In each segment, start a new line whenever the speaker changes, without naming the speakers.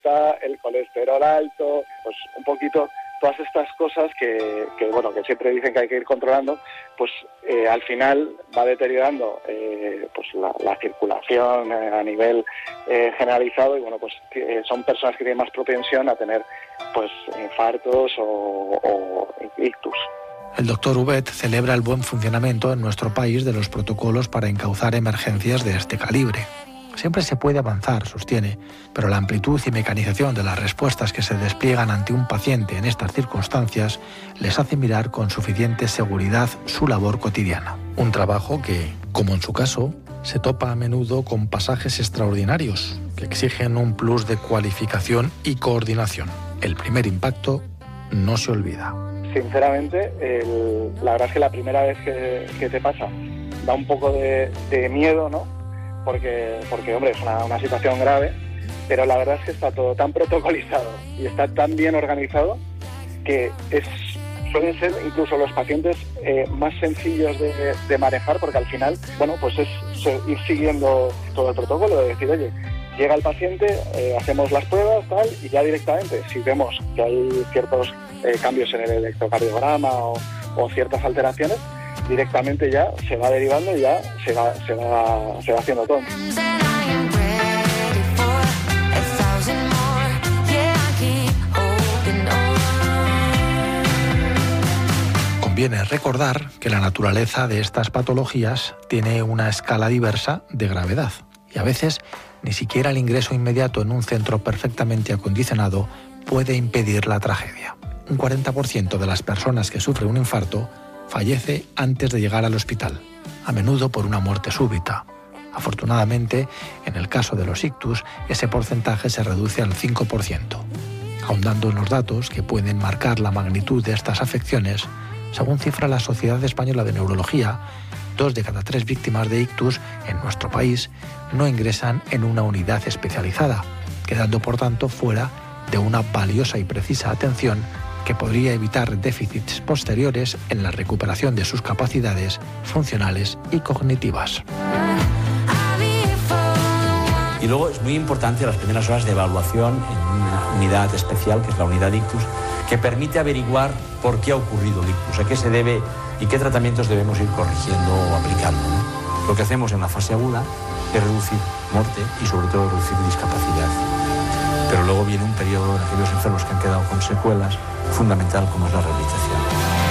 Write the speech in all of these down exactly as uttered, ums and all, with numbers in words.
conducta, el colesterol alto, pues un poquito todas estas cosas que, que bueno, que siempre dicen que hay que ir controlando, pues eh, al final va deteriorando eh, pues la, la circulación eh, a nivel eh, generalizado y bueno, pues eh, son personas que tienen más propensión a tener pues infartos o, o ictus.
El doctor Ubet celebra el buen funcionamiento en nuestro país de los protocolos para encauzar emergencias de este calibre. Siempre se puede avanzar, sostiene, pero la amplitud y mecanización de las respuestas que se despliegan ante un paciente en estas circunstancias les hace mirar con suficiente seguridad su labor cotidiana. Un trabajo que, como en su caso, se topa a menudo con pasajes extraordinarios que exigen un plus de cualificación y coordinación. El primer impacto no se olvida.
Sinceramente, el, la verdad es que la primera vez que, que te pasa da un poco de, de miedo, ¿no? Porque, porque hombre, es una, una situación grave, pero la verdad es que está todo tan protocolizado y está tan bien organizado que es, suelen ser incluso los pacientes eh, más sencillos de, de manejar, porque al final, bueno, pues es ir siguiendo todo el protocolo, de decir, oye, llega el paciente, eh, hacemos las pruebas, tal, y ya directamente, si vemos que hay ciertos eh, cambios en el electrocardiograma o, o ciertas alteraciones, directamente ya se va derivando y ya se va, se va, se va haciendo todo.
Conviene recordar que la naturaleza de estas patologías tiene una escala diversa de gravedad y a veces ni siquiera el ingreso inmediato en un centro perfectamente acondicionado puede impedir la tragedia. Un cuarenta por ciento de las personas que sufren un infarto fallece antes de llegar al hospital, a menudo por una muerte súbita. Afortunadamente, en el caso de los ictus, ese porcentaje se reduce al cinco por ciento. Ahondando en los datos que pueden marcar la magnitud de estas afecciones, según cifra la Sociedad Española de Neurología, dos de cada tres víctimas de ictus en nuestro país no ingresan en una unidad especializada, quedando por tanto fuera de una valiosa y precisa atención que podría evitar déficits posteriores en la recuperación de sus capacidades funcionales y cognitivas.
Y luego es muy importante las primeras horas de evaluación en una unidad especial, que es la unidad ictus, que permite averiguar por qué ha ocurrido el ictus, a qué se debe y qué tratamientos debemos ir corrigiendo o aplicando, ¿no? Lo que hacemos en la fase aguda es reducir muerte y sobre todo reducir discapacidad. Pero luego viene un periodo en aquellos enfermos que han quedado con secuelas, fundamental como es la rehabilitación.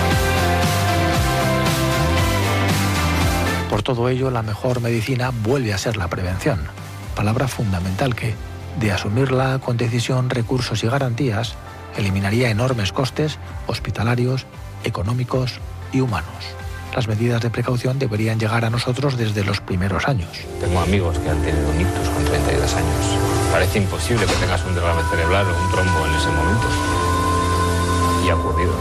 Por todo ello, la mejor medicina vuelve a ser la prevención, palabra fundamental que, de asumirla con decisión, recursos y garantías, eliminaría enormes costes hospitalarios, económicos y humanos. Las medidas de precaución deberían llegar a nosotros desde los primeros años.
Tengo amigos que han tenido un ictus con treinta y dos años. Parece imposible que tengas un derrame cerebral o un trombo en ese momento. Y ha ocurrido.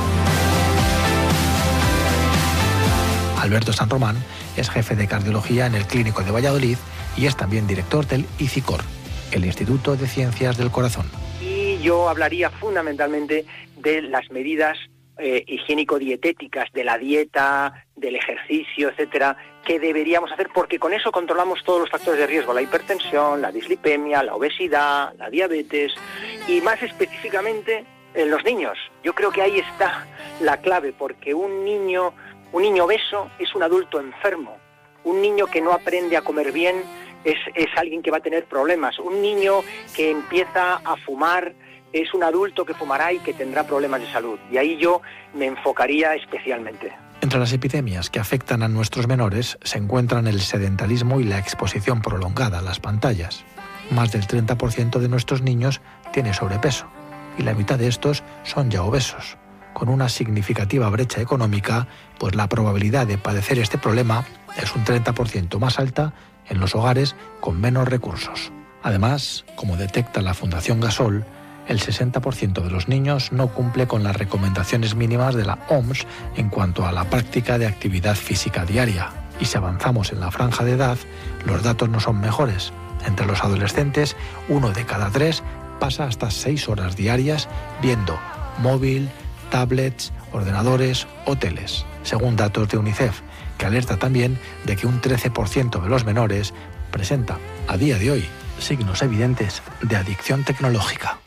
Alberto San Román es jefe de cardiología en el Clínico de Valladolid y es también director del ICICOR, el Instituto de Ciencias del Corazón.
Y yo hablaría fundamentalmente de las medidas eh, higiénico-dietéticas, de la dieta, del ejercicio, etcétera, que deberíamos hacer, porque con eso controlamos todos los factores de riesgo, la hipertensión, la dislipemia, la obesidad, la diabetes, y más específicamente en los niños. Yo creo que ahí está la clave, porque un niño, un niño obeso es un adulto enfermo. Un niño que no aprende a comer bien es, es alguien que va a tener problemas. Un niño que empieza a fumar es un adulto que fumará y que tendrá problemas de salud. Y ahí yo me enfocaría especialmente.
Entre las epidemias que afectan a nuestros menores se encuentran el sedentarismo y la exposición prolongada a las pantallas. Más del treinta por ciento de nuestros niños tiene sobrepeso y la mitad de estos son ya obesos, con una significativa brecha económica, pues la probabilidad de padecer este problema es un treinta por ciento más alta en los hogares con menos recursos. Además, como detecta la Fundación Gasol, el sesenta por ciento de los niños no cumple con las recomendaciones mínimas de la O M S en cuanto a la práctica de actividad física diaria. Y si avanzamos en la franja de edad, los datos no son mejores. Entre los adolescentes, uno de cada tres pasa hasta seis horas diarias viendo móvil, tablets, ordenadores o teles, según datos de UNICEF, que alerta también de que un trece por ciento de los menores presenta, a día de hoy, signos evidentes de adicción tecnológica.